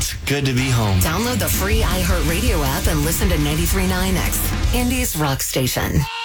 It's good to be home. Download the free iHeartRadio app and listen to 93.9X, Indy's rock station.